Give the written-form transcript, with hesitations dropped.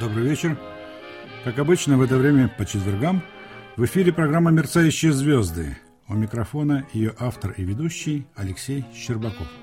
Добрый вечер. Как обычно, в это время по четвергам в эфире программа «Мерцающие звезды». У микрофона ее автор и ведущий Алексей Щербаков.